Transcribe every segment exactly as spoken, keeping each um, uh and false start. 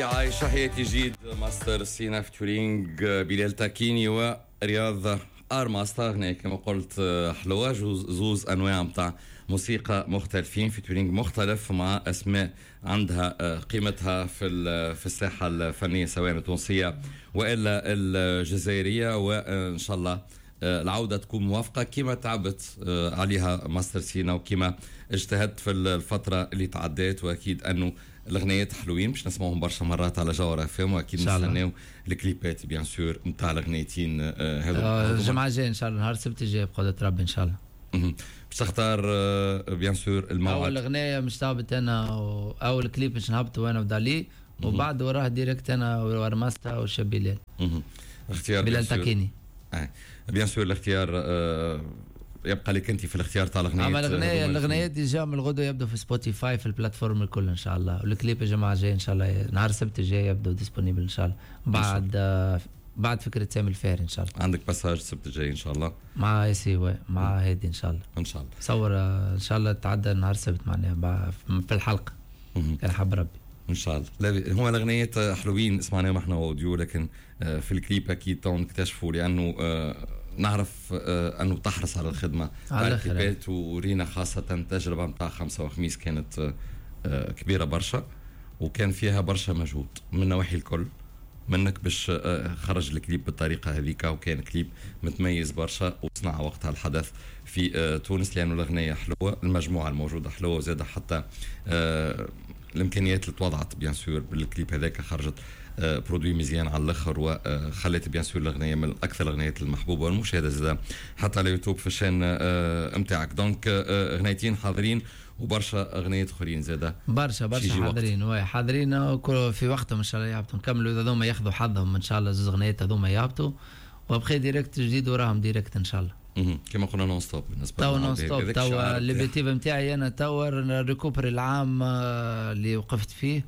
عايشة حياتي جديد ماستر سينا فيتورينج بلال تاكيني ورياض ار ماستر. هنا كما قلت حلوة زوز انواع متاع موسيقى مختلفين فيتورينج مختلف مع اسماء عندها قيمتها في في الساحة الفنية سواء التونسية والا الجزائرية، وان شاء الله العودة تكون موافقة كما تعبت عليها ماستر سينا وكما اجتهدت في الفترة اللي تعديت. واكيد انه الاغنيات حلوين باش نسمعوهم برشا مرات على جوهرة فيهم، واكيد نستناو الكليبات بيان سور نتاع الاغنيتين هذو الجمعة الجاية ان شاء الله، نهار السبت الجاي بقدرة ربي ان شاء الله. باش تختار بيان سور الموعد. اول اغنية مش تهبط انا و... اول كليب باش نهبطوا انا ودالي، وبعد وراه ديريكت انا ورماستا والشاب بلال. اختيار بلال تاكيني. اه بيان سور الاختيار آه يبقى لك انت في الاختيار تاع الاغنيات. اما الاغنيه الاغنيات ديجا من الغدوه يبدو في سبوتيفاي في البلاتفورم الكل ان شاء الله، والكليب يا جماعه جاي ان شاء الله نهار السبت الجاي يبدو ديسبونيبل ان شاء الله بعد آه بعد فكره سامي الفاري ان شاء الله. عندك باساج السبت الجاي ان شاء الله مع ياسي و مع هادي ان شاء الله ان شاء الله صور آه ان شاء الله تعدى نهار السبت معناها في الحلقه كان حب ربي ان شاء الله. لا هو الاغنيات حلوين سمعناهم احنا اوديو، لكن في الكليب اكيد تو نكتشفوا لانه نعرف انه تحرص على الخدمه على الكليبات، ورينا خاصه التجربه نتاع خمسه وخميس كانت كبيره برشا وكان فيها برشا مجهود من نواحي الكل منك باش خرج الكليب بالطريقه هذيك، وكان كليب متميز برشا وصنع وقتها الحدث في تونس لانه الاغنيه حلوه، المجموعه الموجوده حلوه، وزاد حتى الامكانيات اللي توضعت بيان سور بالكليب هذاك خرجت برودوي مزيان على الاخر، وخلت بيان سور الاغنيه من اكثر الاغنيات المحبوبه والمشاهده زاد حتى على يوتيوب في الشان امتاعك. دونك اغنيتين حاضرين وبرشا اغنيات اخرين زاده برشا برشا حاضرين وي حاضرين في وقتهم ان شاء الله يهبطوا نكملوا هذوما ياخذوا حظهم ان شاء الله، زوز اغنيات هذوما يهبطوا وبخي ديريكت جديد وراهم ديريكت ان شاء الله. اها كما قلنا نون ستوب بالنسبه تو نون ستوب. تو الليبيتيف نتاعي انا تو ريكوبر العام اللي وقفت فيه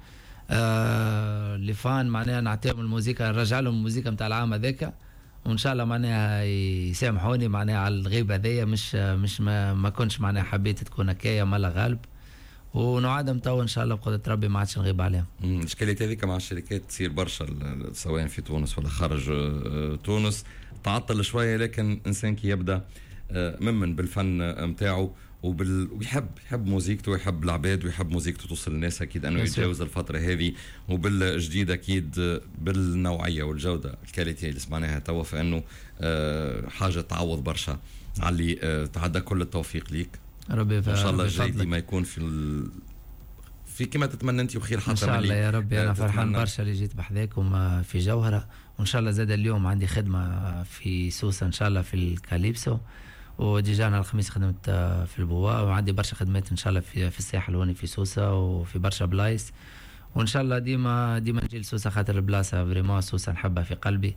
اللي فان معناها نعطيهم الموسيقى نرجع لهم الموسيقى نتاع العام هذاك، وان شاء الله معناها يسامحوني معناها على الغيبه هذيا، مش مش ما, ما كنتش معناها حبيت تكون هكايا مالا غالب، ونعادهم تو ان شاء الله بقدرة ربي ما عادش نغيب عليهم. الاشكاليات هذيك مع الشركات تصير برشا سواء في تونس ولا خارج تونس تعطل شويه، لكن انسان كي يبدا ممن بالفن نتاعو وبال... ويحب يحب موسيقته ويحب العباد ويحب موسيقته توصل للناس، اكيد انه يتجاوز الفتره هذه وبالجديد اكيد بالنوعيه والجوده الكاليتي اللي سمعناها توا، فانه حاجه تعوض برشا على اللي تعدى. كل التوفيق ليك ربي ان شاء الله الجاي ديما يكون في ال... في كما تتمنى انت وخير حتى ان شاء الله يا ربي. انا فرحان برشا اللي جيت بحذاكم في جوهره، وان شاء الله زاد اليوم عندي خدمه في سوسه ان شاء الله في الكاليبسو، وديجا انا الخميس خدمت في البوا، وعندي برشا خدمات ان شاء الله في في الساحل هوني في سوسه وفي برشا بلايص، وان شاء الله ديما ديما نجي لسوسه خاطر البلاصه فريمون سوسه نحبها في قلبي.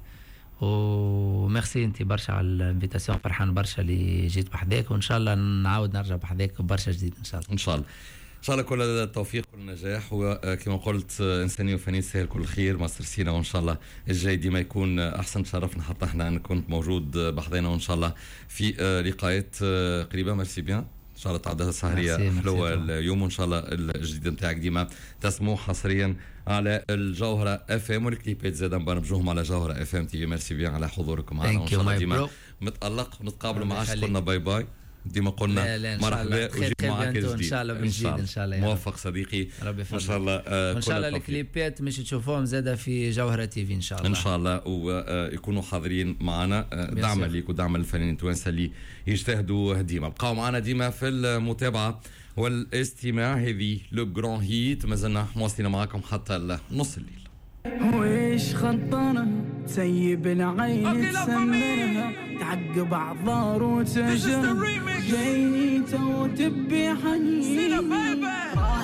وميرسي انت برشا على الانفيتاسيون، فرحان برشا اللي جيت بحذاك، وان شاء الله نعاود نرجع بحذاك برشا جديد ان شاء الله. ان شاء الله ان شاء الله كل التوفيق كل النجاح، وكما قلت انساني وفني يستاهل كل خير ماستر سينا، وان شاء الله الجاي ديما يكون احسن. تشرفنا حتى احنا ان كنت موجود بحضينا، وان شاء الله في لقاءات قريبه. ميرسي بيان ان شاء الله تعدى سهريه حلوه اليوم، وان شاء الله الجديد نتاعك ديما تسمو حصريا على الجوهره اف ام، والكليبات زاد نبرمجوهم على جوهره اف ام تي في. ميرسي بيان على حضوركم معنا، وان شاء الله ديما متالق ونتقابلوا معاش قلنا باي باي ديما قلنا مرحبا وجيب معاك جديد ان شاء الله بالجديد ان شاء الله. موفق صديقي ان شاء الله. ان شاء الله الكليبات مش تشوفوهم زاده في جوهره تي في ان شاء الله ان شاء الله، ويكونوا حاضرين معنا دعما ليك ودعما للفنانين التوانسه اللي يجتهدوا ديما. بقاو معنا ديما في المتابعه والاستماع. هذه لو جران هيت مازلنا مواصلين معاكم حتى نص الليل. ويش خطنا تسيب العين تسمرها تعقب اعذار وتجر جاي تو تبي حنين